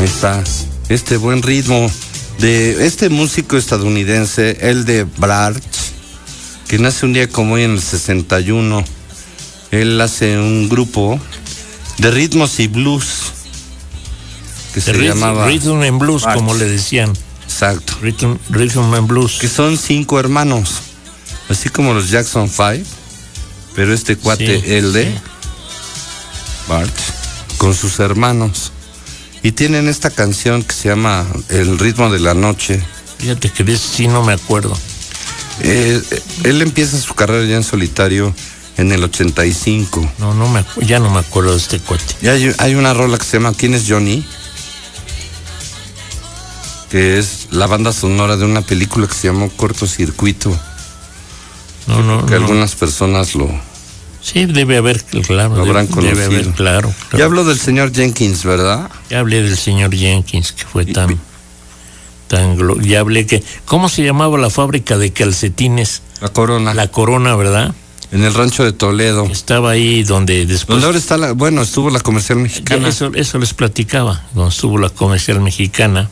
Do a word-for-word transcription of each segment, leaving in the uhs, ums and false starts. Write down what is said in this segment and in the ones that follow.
está este buen ritmo de este músico estadounidense, el de Bart, que nace un día como hoy en el sesenta y uno. Él hace un grupo de ritmos y blues que The se rhythm, llamaba Rhythm and Blues, Bart. como le decían. Exacto. Rhythm, Rhythm and Blues. Que son cinco hermanos, así como los Jackson Five, pero este cuate, Sí, el de sí. Bart, con sus hermanos. Y tienen esta canción que se llama El ritmo de la noche. Fíjate que de eso sí no me acuerdo. Eh, él empieza su carrera ya en solitario en el ochenta y cinco. No, no me acu- ya no me acuerdo de este cuate. Y hay, hay una rola que se llama ¿Quién es Johnny? Que es la banda sonora de una película que se llamó Cortocircuito. No, no, Que no. algunas personas lo... Sí, debe haber, claro. Lo habrán debe, debe conocido. haber, claro, claro. Ya hablo del señor Jenkins, ¿verdad? Ya hablé del señor Jenkins, que fue tan... tan glo- ya hablé que... ¿Cómo se llamaba la fábrica de calcetines? La Corona. La Corona, ¿verdad? En el rancho de Toledo. Estaba ahí donde después... Donde ahora está la... Bueno, estuvo la comercial Ya, mexicana. eso, eso les platicaba, donde estuvo la comercial mexicana,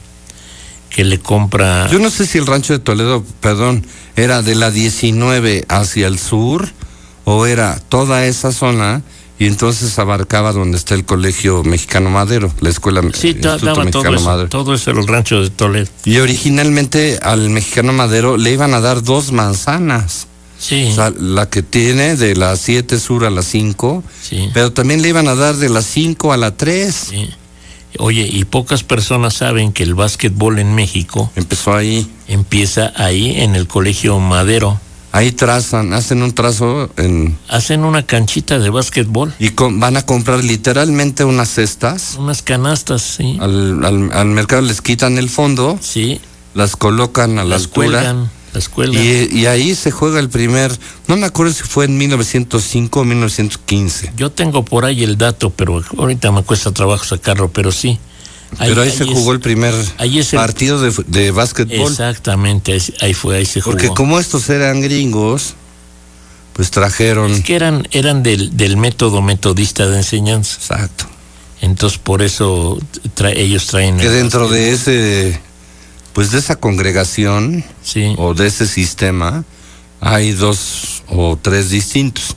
que le compra... Yo no sé si el rancho de Toledo, perdón, era de la diecinueve hacia el sur o era toda esa zona y entonces abarcaba donde está el Colegio Mexicano Madero, la escuela Sí, ta- Instituto daba todo Mexicano eso, Madero. todo eso era el rancho de Toledo. Y originalmente al Mexicano Madero le iban a dar dos manzanas. Sí, O sea, la que tiene de la siete sur a la cinco, sí, pero también le iban a dar de la cinco a la tres. sí. Oye, y pocas personas saben que el básquetbol en México Empezó ahí. empieza ahí en el Colegio Madero. Ahí trazan, hacen un trazo en, Hacen una canchita de básquetbol, y con- van a comprar literalmente unas cestas. unas canastas, sí, Al, al, al mercado les quitan el fondo, sí, las colocan a la las altura cuelgan, las cuelgan. y, y ahí se juega el primer, no me acuerdo si fue en mil novecientos cinco o mil novecientos quince. Yo tengo por ahí el dato, pero ahorita me cuesta trabajo sacarlo, pero sí. Pero ahí, se es- jugó el primer ahí es el- partido de, de básquetbol. Exactamente, ahí, ahí fue, ahí se jugó. Porque como estos eran gringos, pues trajeron... Es que eran, eran del, del método metodista de enseñanza. Exacto. Entonces por eso tra- ellos traen... Que el dentro básquetbol. de ese, pues de esa congregación Sí, o de ese sistema, hay dos o tres distintos.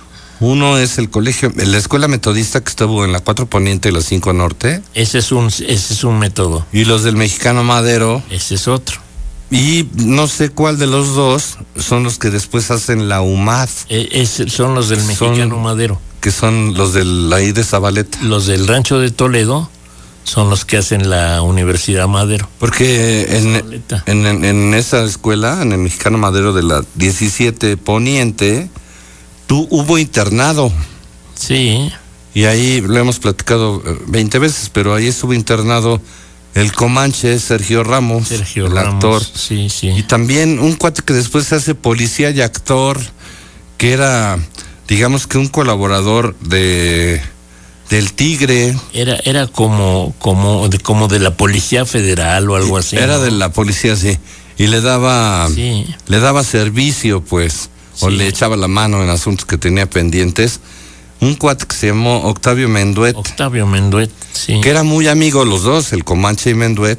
Uno es el colegio, la escuela metodista que estuvo en la cuatro Poniente y la cinco Norte, ese es un, ese es un método. y los del Mexicano Madero, Ese es otro. y no sé cuál de los dos son los que después hacen la U M A D, E- ese son los del Son- Mexicano Madero. que son los del ahí de Zabaleta. Los del Rancho de Toledo son los que hacen la Universidad Madero. Porque en, Zabaleta. en, en, en esa escuela, en el Mexicano Madero de la diecisiete Poniente, tú, hubo internado. Sí, Y ahí lo hemos platicado eh, veinte veces, pero ahí estuvo internado el Comanche, Sergio Ramos, Sergio el Ramos. actor. Sí, sí. Y también un cuate que después se hace policía y actor, que era, digamos que un colaborador de del Tigre. Era, era como, como, de, como de la Policía Federal o algo así. Era ¿no? de la policía, sí. Y le daba, Sí. le daba servicio, pues, o Sí. le echaba la mano en asuntos que tenía pendientes. Un cuate que se llamó Octavio Menduet, Octavio Menduet, sí. que era muy amigo los dos, el Comanche y Menduet,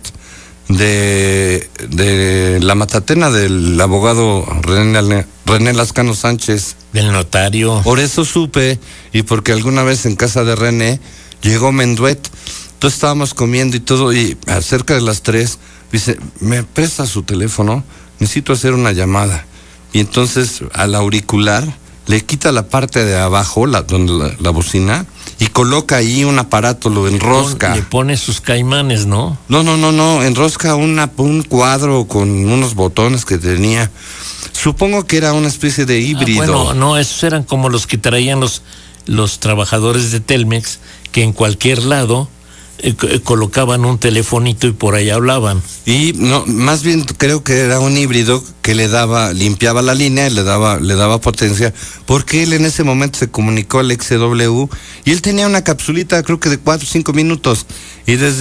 de, de la matatena del abogado René, René Lascano Sánchez. Del notario. Por eso supe, y porque alguna vez en casa de René llegó Menduet. Entonces estábamos comiendo y todo, y cerca de las tres, dice, ¿me presta su teléfono? Necesito hacer una llamada. Y entonces al auricular le quita la parte de abajo, la, donde la, la bocina, y coloca ahí un aparato, lo enrosca. Le pone sus caimanes, ¿no? No, no, no, no, enrosca una, un cuadro con unos botones que tenía. Supongo que era una especie de híbrido. Ah, bueno, no, esos eran como los que traían los, los trabajadores de Telmex, que en cualquier lado eh, co- eh, colocaban un telefonito y por ahí hablaban. Y no, más bien creo que era un híbrido que le daba, limpiaba la línea y le daba, le daba potencia, porque él en ese momento se comunicó al X W y él tenía una capsulita, creo que de cuatro o cinco minutos, y desde